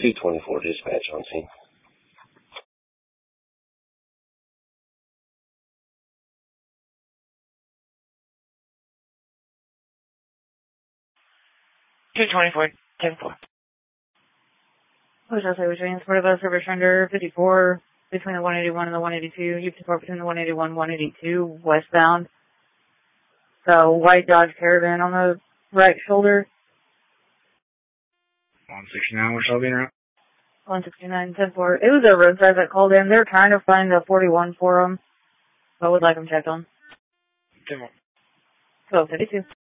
224 dispatch on scene. Which I'll say was transported by service under 54 between the 181 and the 182. You support between the 181 and 182 westbound. So white Dodge Caravan on the right shoulder. 169, what's all being route? 169, 10-4. It was a roadside that called in. They're trying to find the 41 for them. I would like them checked on. 10-4. 1252.